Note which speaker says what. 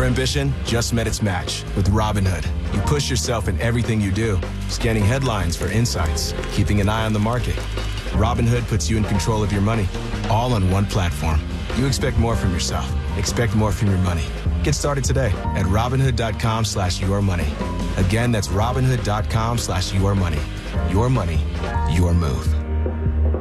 Speaker 1: Your ambition just met its match with Robinhood. You push yourself in everything you do, scanning headlines for insights, keeping an eye on the market. Robinhood puts you in control of your money, all on one platform. You expect more from yourself. Expect more from your money. Get started today at Robinhood.com/yourmoney. Again, that's Robinhood.com/yourmoney. Your money, your move.